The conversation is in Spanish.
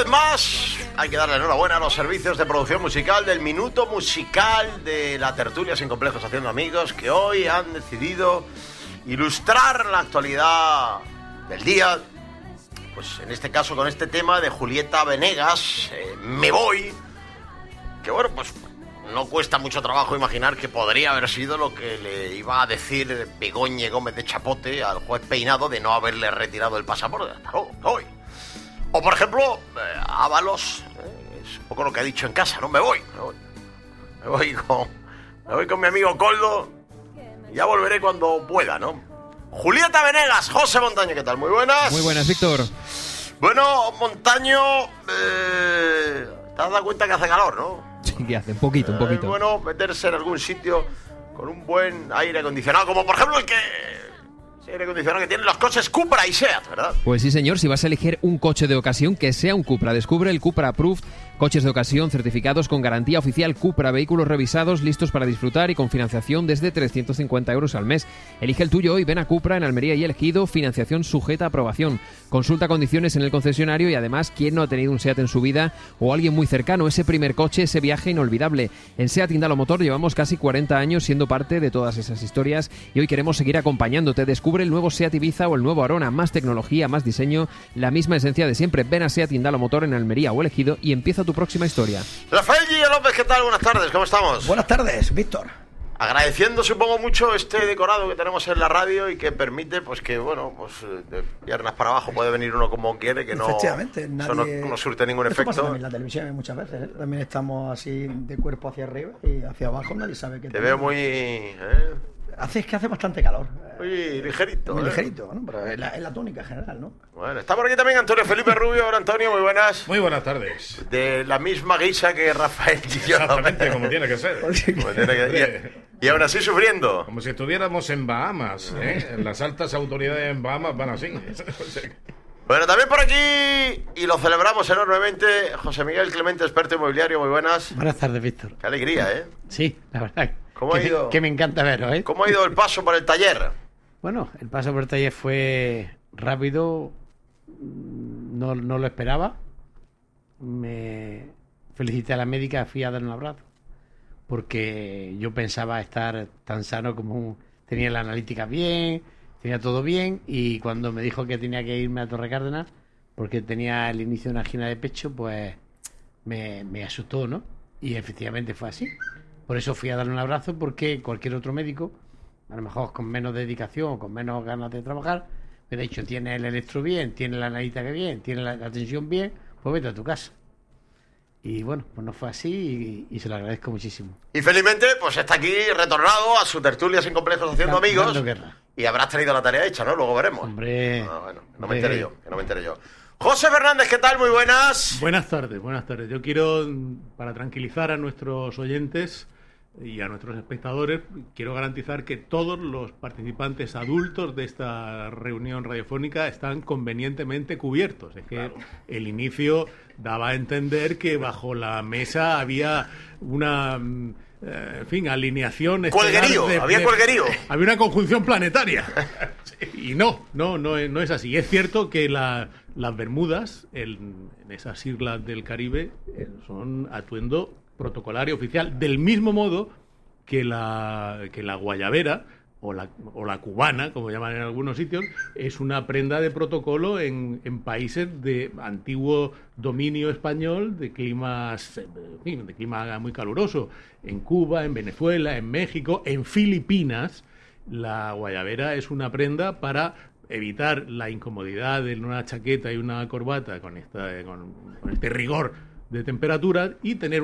vez más hay que darle enhorabuena a los servicios de producción musical del Minuto Musical de la Tertulia Sin Complejos Haciendo Amigos, que hoy han decidido ilustrar la actualidad del día, pues en este caso con este tema de Julieta Venegas, Me Voy, que bueno, pues no cuesta mucho trabajo imaginar que podría haber sido lo que le iba a decir Begoña Gómez de Chapote al juez Peinado de no haberle retirado el pasaporte hasta hoy. O por ejemplo, Ábalos, es un poco lo que ha dicho en casa, ¿no? Me voy con mi amigo Coldo y ya volveré cuando pueda, ¿no? Julieta Venegas, José Montaño, ¿qué tal? Muy buenas. Muy buenas, Víctor. Bueno, Montaño, te has dado cuenta que hace calor, ¿no? Sí, que hace un poquito. Bueno, meterse en algún sitio con un buen aire acondicionado, como por ejemplo el aire acondicionado que tienen los coches Cupra y Seat, ¿verdad? Pues sí, señor, si vas a elegir un coche de ocasión, que sea un Cupra. Descubre el Cupra Approved, coches de ocasión certificados con garantía oficial Cupra, vehículos revisados, listos para disfrutar y con financiación desde 350 euros al mes. Elige el tuyo hoy, ven a Cupra en Almería y Elegido, financiación sujeta a aprobación. Consulta condiciones en el concesionario y además, ¿quién no ha tenido un Seat en su vida o alguien muy cercano? Ese primer coche, ese viaje inolvidable. En Seat Indalo Motor llevamos casi 40 años siendo parte de todas esas historias y hoy queremos seguir acompañándote. Descubre el nuevo Seat Ibiza o el nuevo Arona, más tecnología, más diseño, la misma esencia de siempre. Ven a Seat Indalo Motor en Almería o Elegido y empieza tu próxima historia. Rafael Gillo López, ¿qué tal? Buenas tardes, ¿cómo estamos? Buenas tardes, Víctor. Agradeciendo, supongo, mucho este decorado que tenemos en la radio y que permite, pues que, bueno, pues de piernas para abajo puede venir uno como quiere, que no, efectivamente, nadie... eso no surte ningún efecto. Pasa también en la televisión muchas veces, ¿eh? También estamos así de cuerpo hacia arriba y hacia abajo, nadie sabe qué. Te veo muy... Es que hace bastante calor. Muy ligerito. Muy ligerito, ¿no? Pero es la tónica general, ¿no? Bueno, está por aquí también Antonio Felipe Rubio. Hola, Antonio, muy buenas. Muy buenas tardes. De la misma guisa que Rafael Gillo. Exactamente, como tiene que ser. Y aún así sufriendo. Como si estuviéramos en Bahamas, ¿eh? Las altas autoridades en Bahamas van así. Bueno, también por aquí, y lo celebramos enormemente, José Miguel Clemente, experto inmobiliario, muy buenas. Buenas tardes, Víctor. Qué alegría, ¿eh? Sí, la verdad. ¿Cómo ha ido? Que me encanta veros, ¿eh? ¿Cómo ha ido el paso por el taller? Bueno, el paso por el taller fue rápido, no lo esperaba. Me felicité a la médica, fui a dar un abrazo, porque yo pensaba estar tan sano como tenía la analítica bien, tenía todo bien, y cuando me dijo que tenía que irme a Torre Cárdenas, porque tenía el inicio de una angina de pecho, pues me asustó, ¿no? Y efectivamente fue así. Por eso fui a darle un abrazo, porque cualquier otro médico, a lo mejor con menos dedicación o con menos ganas de trabajar, me ha dicho, tiene el electro bien, tiene la analítica bien, tiene la tensión bien, pues vete a tu casa. Y bueno, pues no fue así y se lo agradezco muchísimo. Y felizmente, pues está aquí retornado a su tertulia Sin Complejos Haciendo Amigos. Y habrás tenido la tarea hecha, ¿no? Luego veremos. Hombre. Bueno, no me enteré yo. José Fernández, ¿qué tal? Muy buenas. Buenas tardes. Yo quiero, para tranquilizar a nuestros oyentes y a nuestros espectadores, quiero garantizar que todos los participantes adultos de esta reunión radiofónica están convenientemente cubiertos. Es que claro, el inicio daba a entender que bajo la mesa había una... en fin, alineación... Cuelguerío, había cuelguerío. Había una conjunción planetaria. Y no es así. Es cierto que las Bermudas, en esas islas del Caribe, son atuendo protocolario oficial, del mismo modo que la guayabera o la cubana, como llaman en algunos sitios, es una prenda de protocolo en países de antiguo dominio español, de climas, en fin, de clima muy caluroso. En Cuba, en Venezuela, en México, en Filipinas, la guayabera es una prenda para evitar la incomodidad de una chaqueta y una corbata con este rigor de temperatura y tener